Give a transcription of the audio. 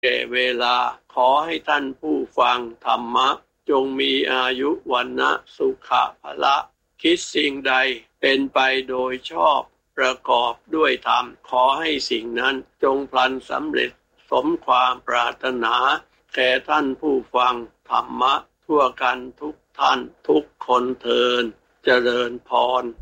แก่เวลาขอให้ท่านผู้ฟังธรรมะจงมีอายุวันนะสุขะพละคิดสิ่งใดเป็นไปโดยชอบประกอบด้วยธรรมขอให้สิ่งนั้นจงพลันสำเร็จสมความปรารถนาแก่ท่านผู้ฟังธรรมะทั่วกันทุกท่านทุกคนเทอญเจริญพร